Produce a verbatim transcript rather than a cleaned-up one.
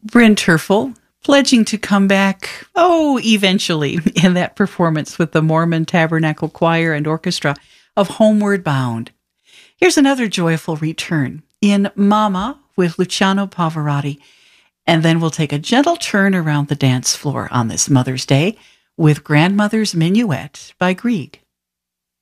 Bryn Terfel pledging to come back, oh, eventually, in that performance with the Mormon Tabernacle Choir and Orchestra of Homeward Bound. Here's another joyful return in Mama with Luciano Pavarotti. And then we'll take a gentle turn around the dance floor on this Mother's Day with Grandmother's Minuet by Grieg.